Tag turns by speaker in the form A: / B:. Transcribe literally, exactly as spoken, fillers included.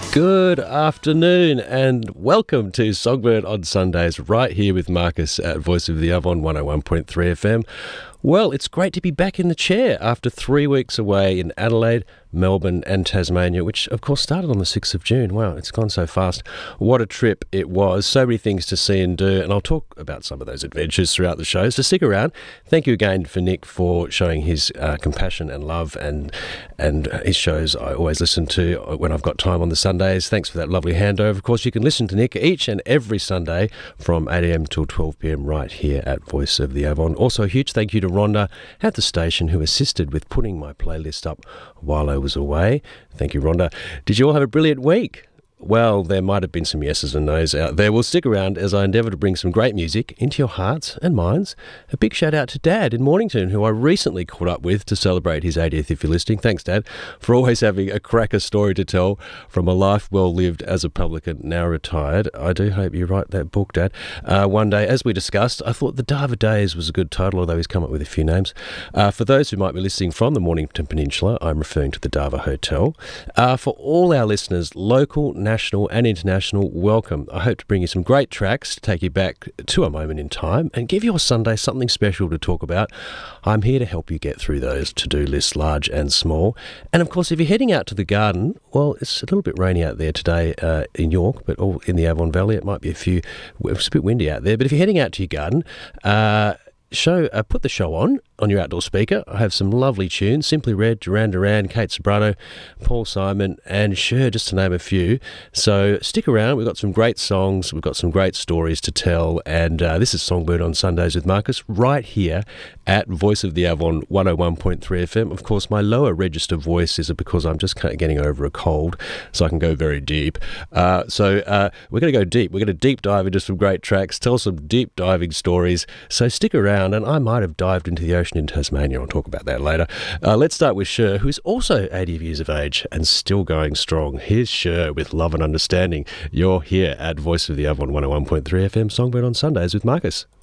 A: Good afternoon and welcome to Songbird on Sundays right here with Marcus at Voice of the Avon one oh one point three F M. Well, it's great to be back in the chair after three weeks away in Adelaide, Melbourne and Tasmania, which of course started on the sixth of June. Wow, it's gone so fast. What a trip it was. So many things to see and do, and I'll talk about some of those adventures throughout the show. So stick around. Thank you again for Nick for showing his uh, compassion and love, and and his shows I always listen to when I've got time on the Sundays. Thanks for that lovely handover. Of course, you can listen to Nick each and every Sunday from eight a m till twelve p m right here at Voice of the Avon. Also, a huge thank you to Rhonda at the station who assisted with putting my playlist up while I was away. Thank you, Rhonda. Did you all have a brilliant week? Well, there might have been some yeses and nos out there. Well, stick around as I endeavour to bring some great music into your hearts and minds. A big shout out to Dad in Mornington, who I recently caught up with to celebrate his eightieth if you're listening. Thanks, Dad, for always having a cracker story to tell from a life well lived as a publican, now retired. I do hope you write that book, Dad. Uh, one day, as we discussed, I thought the Dava Days was a good title, although he's come up with a few names. Uh, for those who might be listening from the Mornington Peninsula, I'm referring to the Dava Hotel. Uh, for all our listeners, local, national and international, welcome. I hope to bring you some great tracks to take you back to a moment in time and give your Sunday something special to talk about. I'm here to help you get through those to-do lists, large and small. And of course, if you're heading out to the garden, well, it's a little bit rainy out there today uh, in York, but all in the Avon Valley, it might be a few, it's a bit windy out there. But if you're heading out to your garden, uh, show uh, put the show on on your outdoor speaker. I have some lovely tunes: Simply Red, Duran Duran, Kate Sobrano, Paul Simon and Cher, just to name a few. So stick around. We've got some great songs, we've got some great stories to tell, and uh, this is Songbird on Sundays with Marcus right here at Voice of the Avon one oh one point three F M. Of course, my lower register voice is because I'm just kind of getting over a cold, so I can go very deep. Uh, so uh, we're going to go deep. We're going to deep dive into some great tracks, tell some deep diving stories. So stick around, and I might have dived into the ocean in Tasmania. I'll talk about that later. Uh, let's start with Cher, who's also eighty years of age and still going strong. Here's Cher with Love and Understanding. You're here at Voice of the Avon one oh one point three F M, Songbird on Sundays with Marcus.